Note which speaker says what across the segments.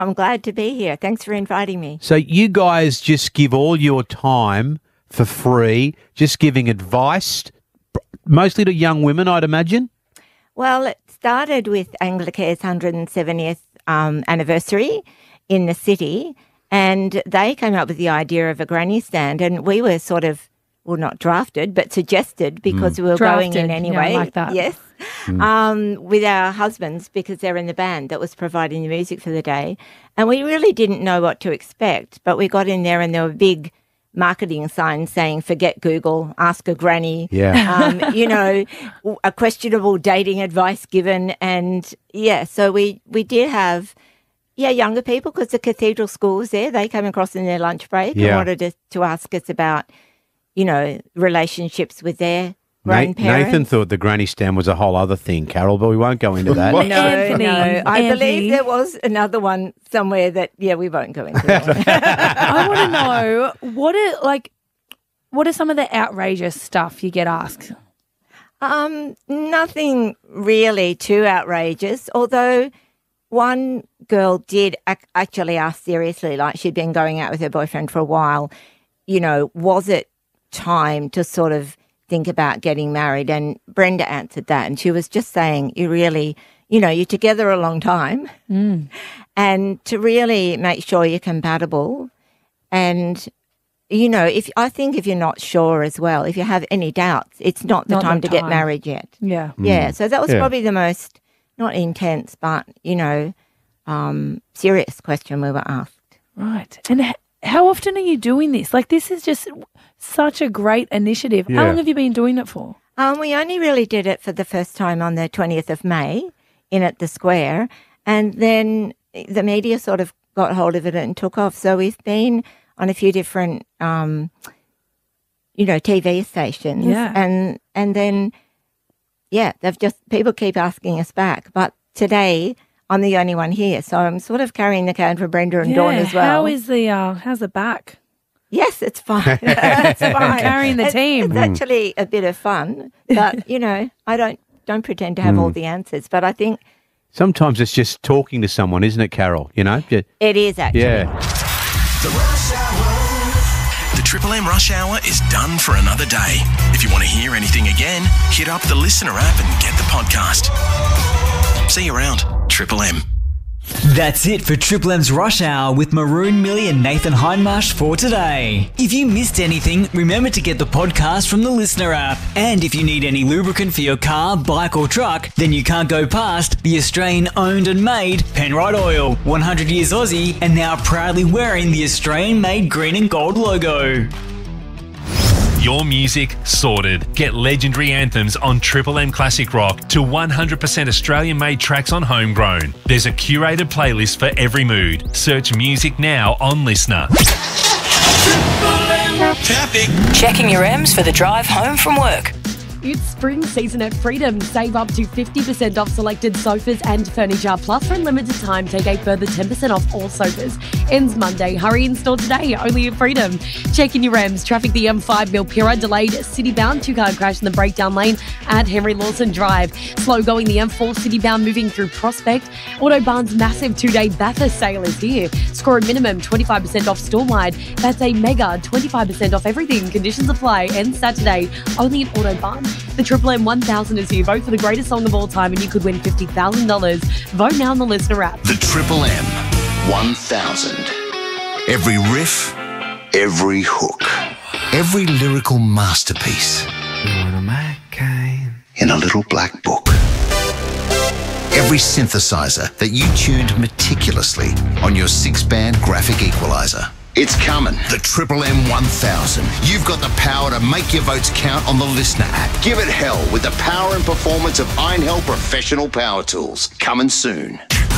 Speaker 1: I'm glad to be here. Thanks for inviting me.
Speaker 2: So you guys just give all your time for free, just giving advice, mostly to young women, I'd imagine?
Speaker 1: Well, it started with Anglicare's 170th anniversary in the city, and they came up with the idea of a granny stand, and we were sort of, well, not drafted, but suggested because we were going in anyway.
Speaker 3: Yeah, I like that.
Speaker 1: Yes. With our husbands, because they're in the band that was providing the music for the day. And we really didn't know what to expect, but we got in there and there were big marketing signs saying, forget Google, ask a granny.
Speaker 2: Yeah.
Speaker 1: A questionable dating advice given. And so we did have, younger people, because the cathedral school was there. They came across in their lunch break and wanted to ask us about, relationships with their grandparents.
Speaker 2: Nathan thought the granny stand was a whole other thing, Carol, but we won't go into that.
Speaker 1: No. I believe there was another one somewhere that, we won't go into that.
Speaker 3: I want to know, what are some of the outrageous stuff you get asked?
Speaker 1: Nothing really too outrageous, although one girl did actually ask seriously, like she'd been going out with her boyfriend for a while, was it time to sort of think about getting married? And Brenda answered that, and she was just saying, you really, you're together a long time, and to really make sure you're compatible. And, if you're not sure as well, if you have any doubts, it's not the time to get married yet.
Speaker 3: Yeah.
Speaker 1: Yeah, so that was probably the most, not intense, but, serious question we were asked.
Speaker 3: Right. And how often are you doing this? This is just such a great initiative.
Speaker 2: Yeah.
Speaker 3: How long have you been doing it for?
Speaker 1: We only really did it for the first time on the 20th of May in at the Square, and then the media sort of got hold of it and took off. So we've been on a few different, TV stations.
Speaker 3: Yeah.
Speaker 1: And then, they've just, people keep asking us back. But today, I'm the only one here, so I'm sort of carrying the can for Brenda and Dawn as well.
Speaker 3: How's the back?
Speaker 1: Yes, it's fine. It's fine.
Speaker 3: Carrying the team.
Speaker 1: It's actually a bit of fun, but I don't pretend to have all the answers. But I think
Speaker 2: sometimes it's just talking to someone, isn't it, Carol?
Speaker 1: It is actually.
Speaker 2: Yeah.
Speaker 4: The Rush Hour. The Triple M Rush Hour is done for another day. If you want to hear anything again, hit up the Listener app and get the podcast. See you around. Triple M.
Speaker 5: That's it for Triple M's Rush Hour with Maroon Millie and Nathan Hindmarsh for today. If you missed anything, remember to get the podcast from the Listener app. And if you need any lubricant for your car, bike or truck, then you can't go past the Australian owned and made Penrite Oil. 100 years Aussie and now proudly wearing the Australian made green and gold logo.
Speaker 6: Your music sorted. Get legendary anthems on Triple M Classic Rock to 100% Australian-made tracks on Homegrown. There's a curated playlist for every mood. Search music now on Listener.
Speaker 4: Traffic.
Speaker 7: Checking your M's for the drive home from work.
Speaker 8: It's spring season at Freedom. Save up to 50% off selected sofas and furniture. Plus, for a limited time, take a further 10% off all sofas. Ends Monday. Hurry in store today, only at Freedom. Check in your Rams. Traffic the M5 Milpira delayed city-bound. Two-car crash in the breakdown lane at Henry Lawson Drive. Slow going the M4 city-bound moving through Prospect. Autobahn's massive two-day Bathurst sale is here. Score a minimum 25% off store-wide. That's a mega 25% off everything. Conditions apply. Ends Saturday, only at Autobahn. The Triple M 1000 is here. Vote for the greatest song of all time and you could win $50,000. Vote now on the Listener app.
Speaker 4: The Triple M 1000. Every riff, every hook, every lyrical masterpiece in a little black book. Every synthesizer that you tuned meticulously on your 6-band graphic equalizer. It's coming. The Triple M 1000. You've got the power to make your votes count on the Listener app. Give it hell with the power and performance of Iron Hell Professional Power Tools. Coming soon.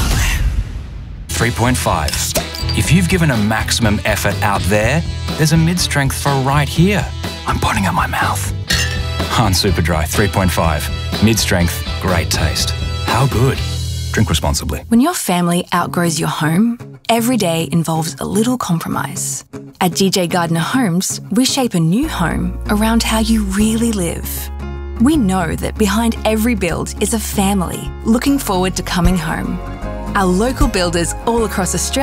Speaker 9: 3.5. If you've given a maximum effort out there's a mid-strength for right here. I'm putting at my mouth. Han Superdry 3.5. Mid-strength, great taste. How good? Drink responsibly.
Speaker 10: When your family outgrows your home, every day involves a little compromise. At DJ Gardner Homes, we shape a new home around how you really live. We know that behind every build is a family looking forward to coming home. Our local builders all across Australia